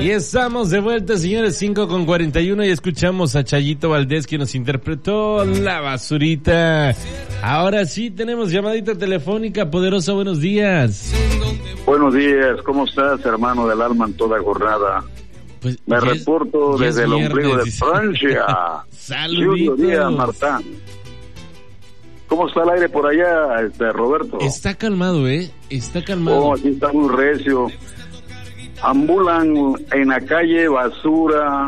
Y estamos de vuelta, señores, 5:41, y escuchamos a Chayito Valdés, que nos interpretó La Basurita. Ahora sí tenemos llamadita telefónica. Poderosa, buenos días. Buenos días, ¿cómo estás, hermano del alma, en toda jornada? Pues, me reporto desde el ombligo de Francia. Saluditos. Día, Marta. ¿Cómo está el aire por allá, Roberto? Está calmado, está calmado. Oh, aquí está muy recio. Ambulan en la calle basura,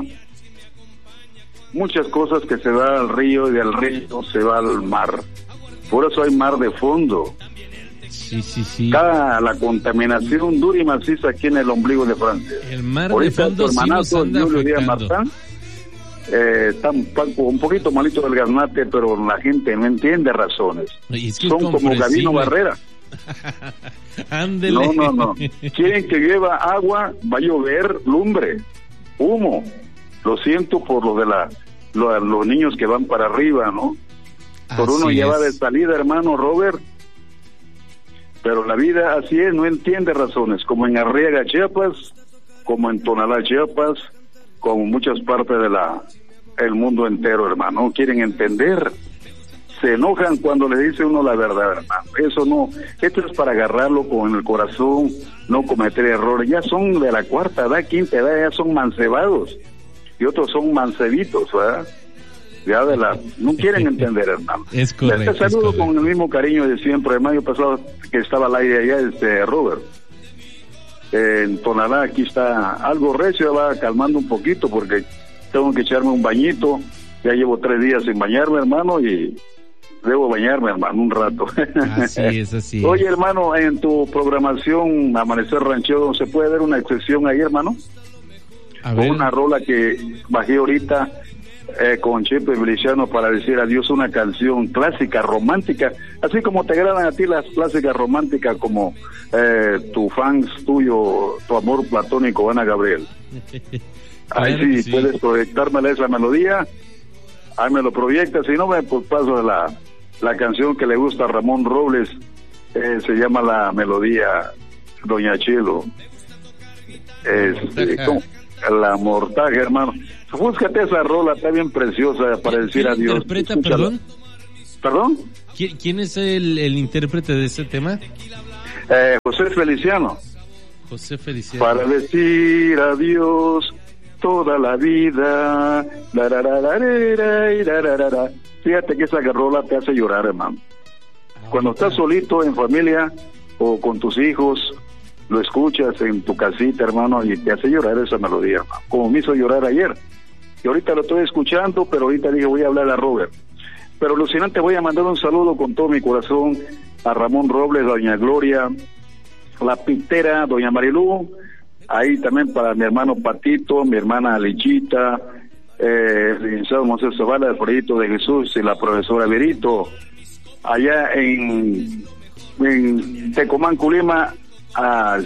muchas cosas que se va al río y del río se va al mar. Por eso hay mar de fondo. Sí. La contaminación dura y maciza aquí en el ombligo de Francia. El mar ahorita de fondo tu hermanazo, sí nos anda Julio Díaz afectando. Martán, está un poquito malito del gaznate, pero la gente no entiende razones. Es que son como Gabino Barrera. Ándele. No. Quieren que llueva agua, va a llover lumbre, humo. Lo siento por lo de los niños que van para arriba, ¿no? Por uno Así lleva es. de salida, hermano Robert. Pero la vida así es, no entiende razones, como en Arriaga, Chiapas, como en Tonalá, Chiapas, como muchas partes el mundo entero, hermano. No quieren entender. Se enojan cuando le dice uno la verdad, hermano. Eso no, esto es para agarrarlo con el corazón, no cometer errores. Ya son de la cuarta edad, quinta edad, ya son mancebados. Y otros son mancebitos, ¿verdad? Ya no quieren entender, hermano. Es correcto. Te saludo con el mismo cariño de siempre. El mayo pasado que estaba al aire allá, Robert. En Tonalá, aquí está algo recio, va calmando un poquito porque tengo que echarme un bañito. Ya llevo 3 días sin bañarme, hermano, y debo bañarme, hermano, un rato. Así es. Oye, hermano, en tu programación Amanecer Ranchero, ¿se puede ver una excepción ahí, hermano? A ver. Una rola que bajé ahorita con Chepe Feliciano para decir adiós, una canción clásica, romántica, así como te agradan a ti las clásicas románticas, como tu fans tuyo, tu amor platónico, Ana Gabriel. Ahí Claro, sí, puedes proyectármela esa melodía, ahí me lo proyectas, si no me pues paso la canción que le gusta a Ramón Robles, se llama la melodía Doña Chelo, la mortaja, hermano. Búscate esa rola, está bien preciosa para decir adiós. ¿Quién interpreta, perdón? ¿Quién es el intérprete de ese tema? José Feliciano. José Feliciano. Para decir adiós toda la vida. Fíjate que esa rola te hace llorar, hermano. Cuando estás solito en familia o con tus hijos, lo escuchas en tu casita, hermano, y te hace llorar esa melodía, hermano. Como me hizo llorar ayer. Y ahorita lo estoy escuchando, pero ahorita dije voy a hablar a Robert. Pero Lucinante, voy a mandar un saludo con todo mi corazón a Ramón Robles, doña Gloria, la Pitera, doña Marilú, ahí también para mi hermano Patito, mi hermana Lichita, el licenciado Moisés Zavala, el proyecto de Jesús y la profesora Verito, allá en Tecomán, Culima, a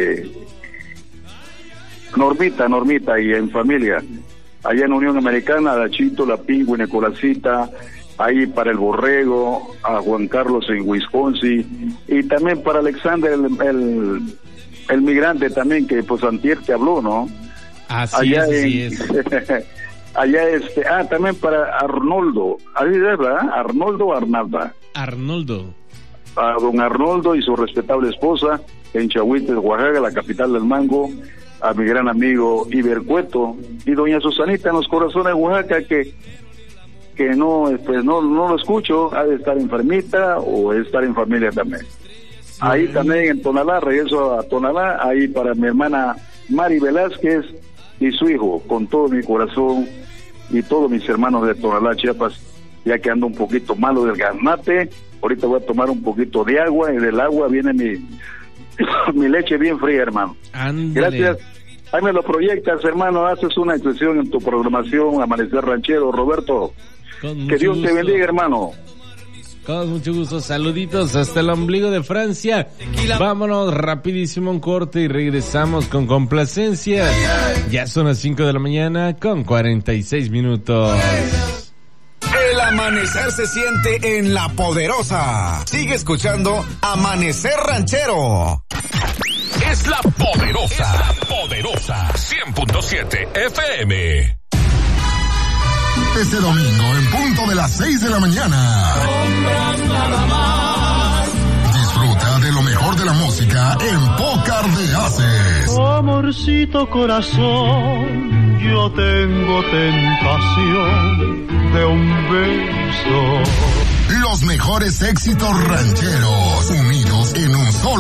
Normita y en familia. Allá en Unión Americana, a la Chito, la Pingüe, Nicolásita, ahí para el Borrego, a Juan Carlos en Wisconsin, y también para Alexander, el migrante también, que pues antier te habló, ¿no? Así es. Allá también para Arnoldo, ahí ¿verdad? Arnoldo. A don Arnoldo y su respetable esposa, en Chahuites, Oaxaca, la capital del mango, a mi gran amigo Ibercueto y doña Susanita en los Corazones de Oaxaca, que no, pues no lo escucho, ha de estar enfermita o estar en familia también. Ahí también en Tonalá, regreso a Tonalá, ahí para mi hermana Mari Velázquez y su hijo, con todo mi corazón, y todos mis hermanos de Tonalá, Chiapas, ya que ando un poquito malo del gaznate. Ahorita voy a tomar un poquito de agua, y del agua viene mi leche bien fría, hermano. Ándale. Gracias. Ahí me lo proyectas, hermano, haces una excepción en tu programación Amanecer Ranchero, Roberto. Que Dios gusto. te bendiga, hermano. Con mucho gusto, saluditos hasta el ombligo de Francia. Vámonos rapidísimo a un corte y regresamos con complacencia. Ya son las 5 de la mañana con 46 minutos. El amanecer se siente en La Poderosa. Sigue escuchando Amanecer Ranchero. Es La Poderosa. 100.3. 97.7 FM. Este domingo, en punto de las 6 de la mañana. Disfruta de lo mejor de la música en Pócar de Haces. Amorcito corazón, yo tengo tentación de un beso. Los mejores éxitos rancheros, unidos en un solo